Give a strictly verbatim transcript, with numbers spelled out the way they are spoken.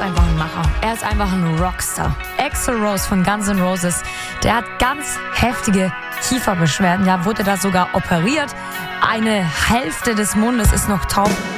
einfach ein Macher. Er ist einfach ein Rockstar. Axl Rose von Guns N' Roses, der hat ganz heftige Kieferbeschwerden. Ja, wurde da sogar operiert. Eine Hälfte des Mundes ist noch taub.